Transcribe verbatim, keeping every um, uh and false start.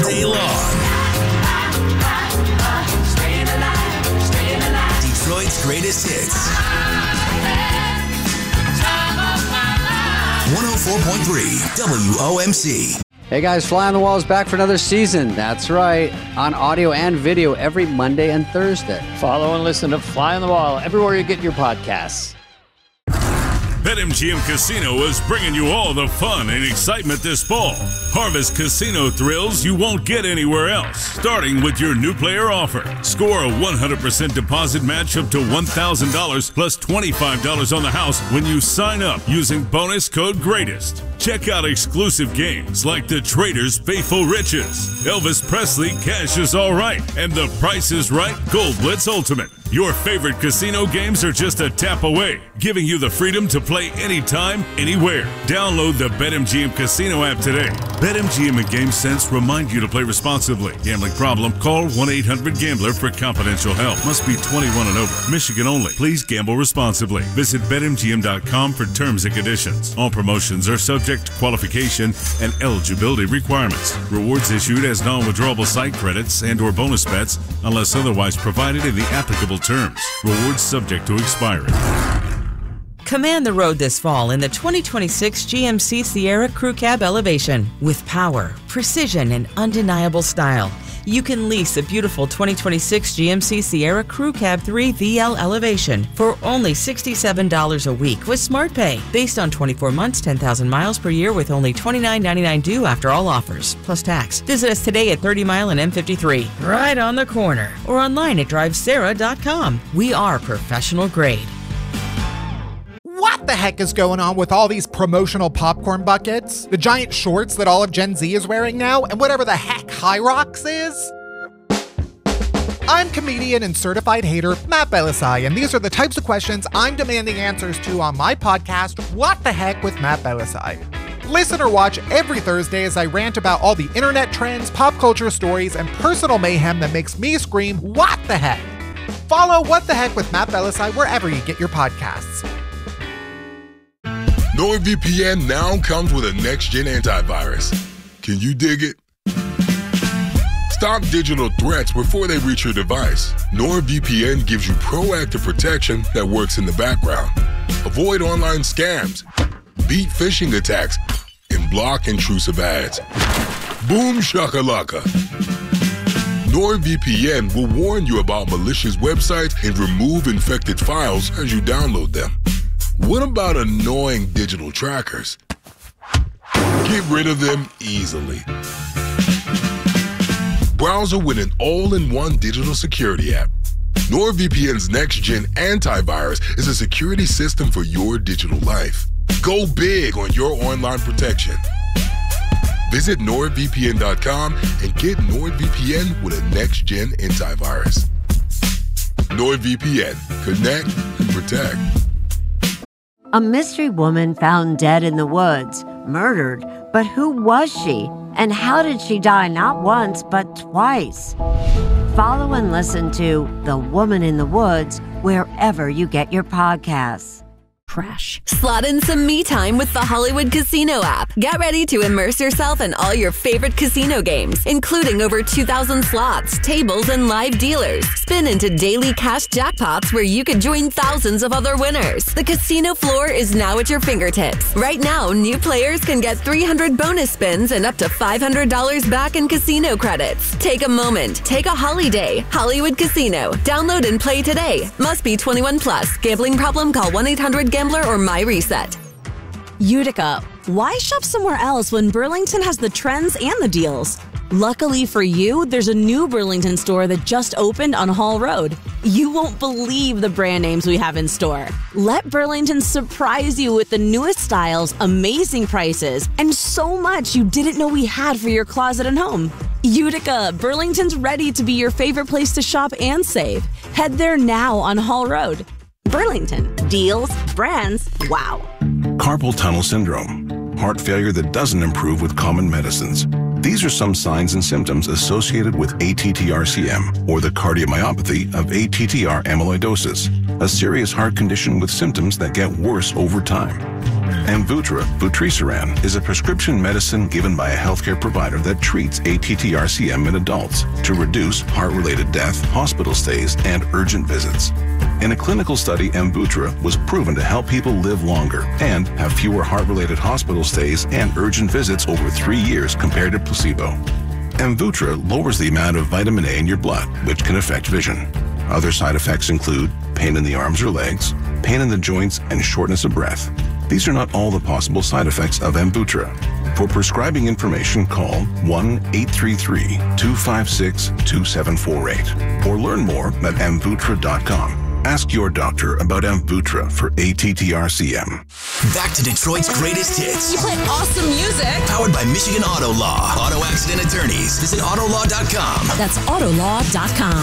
day long. Detroit's greatest hits. one oh four point three W O M C. Hey guys, Fly on the Wall is back for another season. That's right, on audio and video every Monday and Thursday. Follow and listen to Fly on the Wall everywhere you get your podcasts. BetMGM Casino is bringing you all the fun and excitement this fall. Harvest casino thrills you won't get anywhere else. Starting with your new player offer. Score a one hundred percent deposit match up to one thousand dollars plus twenty-five dollars on the house when you sign up using bonus code GREATEST. Check out exclusive games like The Trader's Faithful Riches, Elvis Presley Cash is Alright, and The Price is Right Gold Blitz Ultimate. Your favorite casino games are just a tap away, giving you the freedom to play anytime, anywhere. Download the BetMGM Casino app today. BetMGM and GameSense remind you to play responsibly. Gambling problem? Call one eight hundred gambler for confidential help. Must be twenty-one and over. Michigan only. Please gamble responsibly. Visit Bet M G M dot com for terms and conditions. All promotions are subject to qualification and eligibility requirements. Rewards issued as non-withdrawable site credits and or bonus bets unless otherwise provided in the applicable terms. Rewards subject to expiry. Command the road this fall in the twenty twenty-six G M C Sierra Crew Cab Elevation. With power, precision, and undeniable style, you can lease a beautiful twenty twenty-six G M C Sierra Crew Cab three V L Elevation for only sixty-seven dollars a week with SmartPay. Based on twenty-four months, ten thousand miles per year with only twenty-nine ninety-nine due after all offers, plus tax. Visit us today at thirty Mile and M fifty-three, right on the corner, or online at drive sarah dot com. We are professional grade. What the heck is going on with all these promotional popcorn buckets? The giant shorts that all of Gen Z is wearing now, and whatever the heck High Rocks is? I'm comedian and certified hater Matt Belisai, and these are the types of questions I'm demanding answers to on my podcast, What the Heck with Matt Belisai. Listen or watch every Thursday as I rant about all the internet trends, pop culture stories, and personal mayhem that makes me scream, what the heck? Follow What the Heck with Matt Belisai wherever you get your podcasts. NordVPN now comes with a next-gen antivirus. Can you dig it? Stop digital threats before they reach your device. NordVPN gives you proactive protection that works in the background. Avoid online scams, beat phishing attacks, and block intrusive ads. Boom shakalaka. NordVPN will warn you about malicious websites and remove infected files as you download them. What about annoying digital trackers? Get rid of them easily. Browser with an all-in-one digital security app. NordVPN's next-gen antivirus is a security system for your digital life. Go big on your online protection. Visit nord V P N dot com and get NordVPN with a next-gen antivirus. NordVPN. Connect and protect. A mystery woman found dead in the woods, murdered, but who was she? And how did she die not once, but twice? Follow and listen to The Woman in the Woods wherever you get your podcasts. Crash. Slot in some me time with the Hollywood Casino app. Get ready to immerse yourself in all your favorite casino games, including over two thousand slots, tables, and live dealers. Spin into daily cash jackpots where you could join thousands of other winners. The casino floor is now at your fingertips. Right now, new players can get three hundred bonus spins and up to five hundred dollars back in casino credits. Take a moment. Take a holiday. Hollywood Casino. Download and play today. Must be twenty-one plus. Gambling problem? Call one eight hundred gambler or My Reset. Utica. Why shop somewhere else when Burlington has the trends and the deals? Luckily for you, there's a new Burlington store that just opened on Hall Road. You won't believe the brand names we have in store. Let Burlington surprise you with the newest styles, amazing prices, and so much you didn't know we had for your closet and home. Utica, Burlington's ready to be your favorite place to shop and save. Head there now on Hall Road. Burlington. Deals, brands, wow. Carpal tunnel syndrome. Heart failure that doesn't improve with common medicines. These are some signs and symptoms associated with A T T R C M, or the cardiomyopathy of A T T R amyloidosis, a serious heart condition with symptoms that get worse over time. Amvuttra vutrisiran is a prescription medicine given by a healthcare provider that treats A T T R C M in adults to reduce heart-related death, hospital stays, and urgent visits. In a clinical study, Amvuttra was proven to help people live longer and have fewer heart-related hospital stays and urgent visits over three years compared to placebo. Amvuttra lowers the amount of vitamin A in your blood, which can affect vision. Other side effects include pain in the arms or legs, pain in the joints, and shortness of breath. These are not all the possible side effects of Amvuttra. For prescribing information, call one eight three three, two five six, two seven four eight or learn more at amvuttra dot com. Ask your doctor about Amvuttra for A T T R C M. Back to Detroit's greatest hits. You play awesome music. Powered by Michigan Auto Law. Auto accident attorneys. Visit auto law dot com. That's auto law dot com.